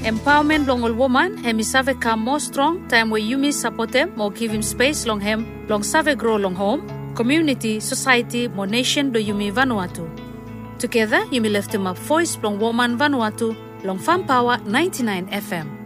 Empowerment long all woman, hemi save come more strong, time where you support them or give him space long him, long save grow long home, community, society, more nation do Yumi Vanuatu. Together, Yumi lift him up voice long woman Vanuatu, long Farm Power 99 FM.